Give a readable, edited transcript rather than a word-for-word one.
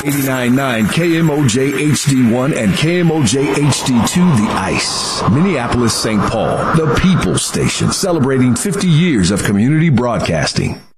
89.9 KMOJ HD1 and KMOJ HD2 The Ice. Minneapolis, St. Paul, the People's Station, celebrating 50 years of community broadcasting.